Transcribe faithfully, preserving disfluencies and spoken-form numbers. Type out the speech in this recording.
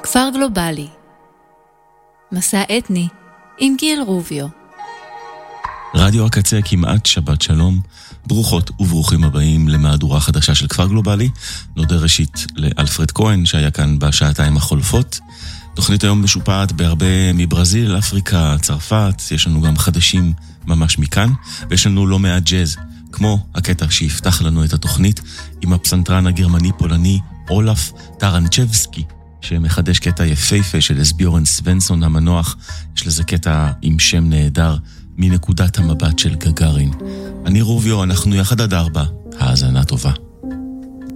כפר גלובלי, מסע אתני עם גיל רוביו. רדיו הקצה כמעט שבת שלום, ברוכות וברוכים הבאים למהדורה חדשה של כפר גלובלי. נודה ראשית לאלפרד כהן שהיה כאן בשעתיים החולפות. תוכנית היום משופעת בהרבה מברזיל, אפריקה, צרפת, יש לנו גם חדשים ממש מכאן, ויש לנו לא מעט ג'אז, כמו הקטע שיפתח לנו את התוכנית עם הפסנתרן הגרמני-פולני אולף טרנצ'בסקי, שמחדש קטע יפהפה של אסביורן סוונסון המנוח. יש לזה קטע עם שם נהדר, מנקודת המבט של גגארין. אני רוביו, אנחנו יחד עד ארבע, האזנה טובה.